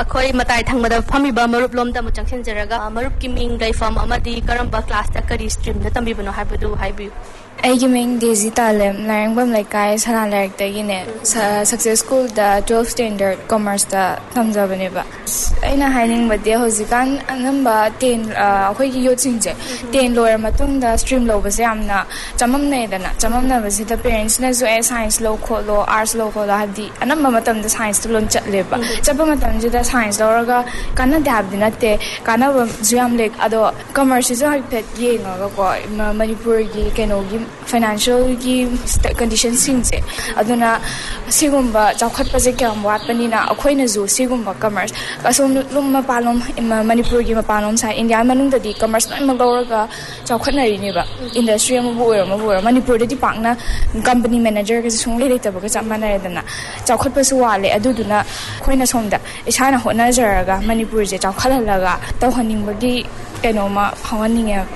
ꯑꯩꯈꯣꯏ ꯃꯇꯥꯏ ꯊꯪꯕꯗ ꯐꯝꯃꯤꯕ ꯃꯔꯨꯞ ꯂꯣꯝꯗ ꯑꯃꯨꯛ ꯆꯪꯁꯤꯟꯖꯔꯒ ꯃꯔꯨꯞꯀꯤ ꯃꯤꯡ ꯂꯩꯐꯝ ꯑꯃꯗꯤ ꯀꯔꯝꯕ ꯀ꯭ꯂꯥꯁꯇ ꯀꯔꯤ ꯁ꯭ꯇ꯭ꯔꯤꯝꯗ ꯇꯝꯕꯤꯕꯅꯣ ꯍꯥꯏꯕꯗꯨ ꯍꯥꯏꯕꯤꯌꯨ ꯑꯩꯒꯤ ꯃꯤꯡ ꯗꯦꯖꯤ ꯇꯥꯂꯦꯝ ꯂꯥꯏꯔꯪꯕꯝ ꯂꯩꯀꯥꯏ ꯁꯅꯥ ꯂꯥꯏꯔꯤꯛꯇꯒꯤꯅꯦ ꯁꯛꯁꯦꯁ ꯁ꯭ꯀꯨꯜꯗ 12 ꯁ꯭ꯇꯦꯟꯗꯔꯠ ꯀꯣꯃꯔꯁꯇ ꯊꯝꯖꯕꯅꯦꯕ ꯑꯩꯅ ꯍꯥꯏꯅꯤꯡꯕꯗꯤ ꯍꯧꯖꯤꯛꯀꯥꯟ ꯑꯅꯝꯕ ꯑꯩꯈꯣꯏꯒꯤ ꯌꯨꯠꯁꯤꯡꯁꯦ 10 ꯂꯣꯏꯔ ꯃꯇꯨꯡꯗ ꯁ꯭ꯇ꯭ꯔꯤꯝ ꯂꯧꯕꯁꯦ ꯌꯥꯝꯅ ꯆꯃꯝꯅꯩꯗꯅ ꯆꯃꯝꯅꯕꯁꯤꯗ ꯄꯦꯔꯦꯟꯠꯁꯅꯁꯨ ꯁꯥꯏꯟꯁ ꯂꯧ ꯈꯣꯠꯂꯣ ꯑꯥꯔꯠꯁ ꯂꯧ ꯈꯣꯠꯂꯣ ꯍꯥꯏꯕꯗꯤ ꯑꯅꯝꯕ ꯃꯇꯝꯗ ꯁꯥꯏꯟꯁꯇ ꯂꯣꯏ ꯆꯠꯂꯦꯕ ꯆꯠꯄ ꯃꯇꯝꯁꯤꯗ ꯁꯥꯏꯟꯁ ꯂꯧꯔꯒ ꯀꯥꯟꯅꯗꯦ ꯍꯥꯏꯕꯗꯤ ꯅꯠꯇꯦ ꯀꯥꯟꯅꯕꯁꯨ ꯌꯥꯝ ꯂꯩ ꯑꯗꯣ ꯀꯃꯔꯁꯁꯤꯁꯨ ꯍꯥꯏꯐꯦꯠ ꯌꯦꯡꯉꯒꯀꯣ ꯃꯅꯤꯄꯨꯔꯒꯤ ꯀꯩꯅꯣꯒꯤ ꯐꯥꯏꯅꯥꯟꯁꯤꯌꯦꯜꯒꯤ ꯀꯟꯗꯤꯁꯟꯁꯤꯡꯁꯦ ꯑꯗꯨꯅ ꯁꯤꯒꯨꯝꯕ ꯆꯥꯎꯈꯠꯄꯁꯦ ꯀꯌꯥꯝ ꯋꯥꯠꯄꯅꯤꯅ ꯑꯩꯈꯣꯏꯅꯁꯨ ꯁꯤꯒꯨꯝꯕ ꯀꯃꯔꯁ ꯑꯁꯣꯝ ꯃꯄꯥꯟꯂꯣꯝ ꯃꯅꯤꯄꯨꯔꯒꯤ ꯃꯄꯥꯟꯂꯣꯝ ꯁꯥꯏ ꯏꯟꯗꯤꯌꯥ ꯃꯅꯨꯡꯗꯗꯤ ꯀꯃꯔꯁ ꯂꯣꯏꯅꯃꯛ ꯂꯧꯔꯒ ꯆꯥꯎꯈꯠꯅꯔꯤꯅꯦꯕ ꯏꯟꯗꯁꯇ꯭ꯔꯤ ꯑꯃꯕꯨ ꯑꯣꯏꯔꯣ ꯃꯅꯤꯄꯨꯔꯗꯗꯤ ꯄꯥꯛꯅ ꯀꯝꯄꯅꯤ ꯃꯦꯅꯦꯖꯔꯒꯁꯦ ꯁꯨꯡꯂꯩ ꯂꯩꯇꯕꯒ ꯆꯞ ꯃꯥꯟꯅꯔꯦꯗꯅ ꯆꯥꯎꯈꯠꯄꯁꯨ ꯋꯥꯠꯂꯦ ꯑꯗꯨꯗꯨꯅ ꯑꯩꯈꯣꯏꯅ ꯁꯣꯝꯗ ꯏꯁꯥꯅ ꯍꯣꯠꯅꯖꯔꯒ ꯃꯅꯤꯄꯨꯔꯁꯦ ꯆꯥꯎꯈꯠꯍꯜꯂꯒ ꯇꯧꯍꯟꯅꯤꯡꯕꯒꯤ ꯀꯩꯅꯣꯃ ꯐꯥꯎꯍꯟꯅꯤꯡꯉꯦꯕ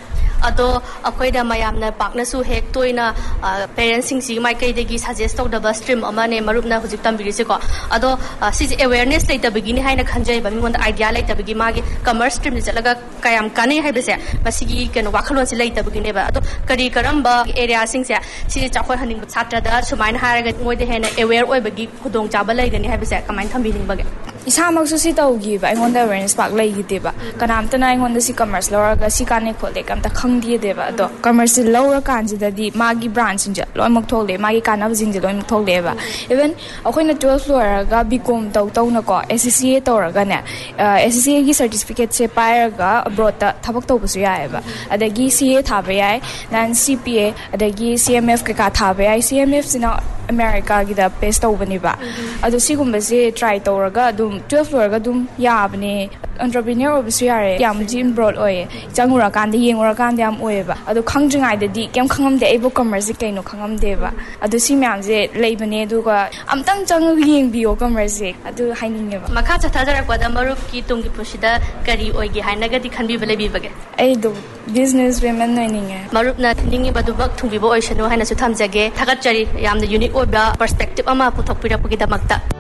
ꯑꯗꯣ ꯑꯩꯈꯣꯏꯗ ꯃꯌꯥꯝꯅ ꯄꯥꯛꯅꯁꯨ ꯍꯦꯛ ꯇꯣꯏꯅ ꯄꯦꯔꯦꯟꯠꯁꯤꯡꯁꯤꯒꯤ ꯃꯥꯏꯀꯩꯗꯒꯤ ꯁꯖꯦꯁ ꯇꯧꯗꯕ ꯁ꯭ꯇ꯭ꯔꯤꯝ ꯑꯃꯅꯦ ꯃꯔꯨꯞꯅ ꯍꯧꯖꯤꯛ ꯇꯝꯕꯤꯔꯤꯁꯦꯀꯣ ꯑꯗꯣ ꯁꯤꯁꯦ ꯑꯦꯋꯦꯌꯔꯅꯦꯁ ꯂꯩꯇꯕꯒꯤꯅꯤ ꯍꯥꯏꯅ ꯈꯟꯖꯩꯕ ꯃꯤꯉꯣꯟꯗ ꯑꯥꯏꯗꯤꯌꯥ ꯂꯩꯇꯕꯒꯤ ꯃꯥꯒꯤ ꯀꯃꯔꯁ ꯁ꯭ꯇ꯭ꯔꯤꯝꯁꯦ ꯆꯠꯂꯒ ꯀꯌꯥꯝ ꯀꯥꯟꯅꯩ ꯍꯥꯏꯕꯁꯦ ꯃꯁꯤꯒꯤ ꯋꯥꯈꯜꯂꯣꯟꯁꯦ ꯂꯩꯇꯕꯒꯤꯅꯦꯕ ꯑꯗꯣ ꯀꯔꯝꯕ ꯑꯦꯔꯤꯌꯥꯁꯤꯡꯁꯦ ꯁꯤꯁꯦ ꯆꯥꯎꯈꯠꯍꯟꯅꯤꯡꯕ ꯁꯥꯇ꯭ꯔꯗ ꯁꯨꯃꯥꯏꯅ ꯍꯥꯏꯔꯒ ꯃꯣꯏꯗ ꯍꯦꯟꯅ ꯑꯦꯋꯦꯌꯔ ꯑꯣꯏꯕꯒꯤ ꯈꯨꯗꯣꯡꯆꯥꯕ ꯂꯩꯒꯅꯤ ꯍꯥꯏꯕꯁꯦ ꯀꯃꯥꯏꯅ ꯊꯝꯕꯤꯅꯤꯡꯕꯒꯦ ꯏꯁꯥꯃꯛꯁꯨ ꯁꯤ ꯇꯧꯈꯤꯕ ꯑꯩꯉꯣꯟꯗ ꯑꯦꯋꯦꯌꯔꯅꯦꯁ ꯄꯥꯛ ꯂꯩꯈꯤꯗꯦꯕ ꯀꯅꯥꯝꯇꯅ ꯑꯩꯉꯣꯟꯗ ꯁꯤ ꯀꯃꯔꯁ ꯂꯧꯔꯒ ꯁꯤ ꯀꯥꯟꯅꯩ ꯈꯣꯠꯂꯦ ꯀꯝꯇ ꯈꯪꯈꯤꯗꯦꯕ ꯑꯗꯣ ꯀꯃꯔꯁꯁꯦ ꯂꯧꯔꯀꯥꯟꯁꯤꯗꯗꯤ ꯃꯥꯒꯤ ꯕ꯭ꯔꯥꯟꯁꯁꯤꯡꯁꯦ ꯂꯣꯏꯅꯃꯛ ꯊꯣꯛꯂꯛꯑꯦ ꯃꯥꯒꯤ ꯀꯥꯟꯅꯕꯁꯤꯡꯁꯦꯂꯣꯏꯅꯃꯛ ꯊꯣꯛꯂꯛꯑꯦꯕ ꯏꯚꯟ ꯑꯩꯈꯣꯏꯅ 12 ꯂꯣꯏꯔꯒ BCom ꯇꯧꯅꯀꯣ SCCA ꯇꯧꯔꯒꯅꯦ SCCAꯒꯤ ꯁꯔꯇꯤꯐꯤꯀꯦꯠꯁꯦ ꯄꯥꯏꯔꯒ ꯑꯕ꯭ꯔꯣꯗꯇ ꯊꯕꯛ ꯇꯧꯕꯁꯨ ꯌꯥꯏꯑꯕ ꯑꯗꯒꯤ CA ꯊꯥꯕ ꯌꯥꯏ CPA ꯑꯗꯒꯤ CMF ꯀꯩꯀꯥ ꯊꯥꯕ ꯌꯥꯏ CMFꯁꯤꯅ ꯑꯃꯦꯔꯤꯀꯥꯒꯤꯗ ꯄꯦꯁ ꯇꯧꯕꯅꯦꯕ ꯑꯗꯣ ꯁꯤꯒꯨꯝꯕꯁꯦ ꯇ꯭ꯔꯥꯏ ꯇꯧꯔꯒ ꯑꯗꯨꯝ 12 ꯂꯣꯏꯔꯒ ꯑꯗꯨꯝ ꯌꯥꯕꯅꯦ ꯑꯟꯇꯔꯄ꯭ꯔꯤꯅꯔ ꯑꯣꯏꯕꯁꯨ ꯌꯥꯔꯦ ꯌꯥꯝ ꯖꯤꯟ ꯕ꯭ꯔꯣꯗ ꯑꯣꯏꯌꯦ ꯆꯪꯉꯨꯔꯀꯥꯟꯗ ꯌꯦꯡꯉꯨꯔꯀꯥꯟꯗ ꯌꯥꯝ ꯑꯣꯏꯌꯦꯕ ꯑꯗꯣ ꯈꯪꯗ꯭ꯔꯤꯉꯩꯗꯗꯤ ꯀꯩꯝ ꯈꯪꯉꯝꯗꯦ ꯑꯩꯕꯨ ꯀꯃꯔꯁꯁꯦ ꯀꯩꯅꯣ ꯈꯪꯉꯝꯗꯦꯕ ꯑꯗꯣ ꯁꯤ ꯃꯌꯥꯝꯁꯦ ꯂꯩꯕꯅꯦ ꯑꯗꯨꯒ ꯑꯝꯇꯪ ꯆꯪꯉꯒ ꯌꯦꯡꯕꯤꯌꯣ ꯀꯃꯔꯁꯁꯦ ꯑꯗꯨ ꯍꯥꯏꯅꯤꯡꯉꯦꯕ ꯃꯈꯥ ꯆꯠꯊꯖꯔꯛꯄꯗ ꯃꯔꯨꯞꯀꯤ ꯇꯨꯡꯒꯤ ꯄꯨꯟꯁꯤꯗ ꯀꯔꯤ ꯑꯣꯏꯒꯦ ꯍꯥꯏꯅꯒꯗꯤ ꯈꯟꯕꯤꯕ ꯂꯩꯕꯤꯕꯒꯦ ꯑꯩꯗꯣ ꯕꯤꯖꯤꯅꯦꯁ ꯋꯤꯃꯦꯟ ꯑꯣꯏꯅꯤꯡꯉꯦ ꯃꯔꯨꯞꯅ ꯅꯤꯡꯉꯤꯕꯗꯨꯃꯛ ꯊꯨꯡꯕꯤꯕ ꯑꯣꯏꯁꯅꯨ ꯍꯥꯏꯅꯁꯨ ꯊꯝꯖꯒꯦ ꯊꯥꯒꯠꯆꯔꯤ ꯌꯥꯝꯅ ꯌꯨꯅꯤꯛ ꯑꯣꯏꯕ ꯄꯔꯁꯄꯦꯛꯇꯤꯞ ꯑꯃ ꯄꯨꯊꯣꯛꯄꯤꯔꯛꯄꯒꯤꯗꯃꯛꯇ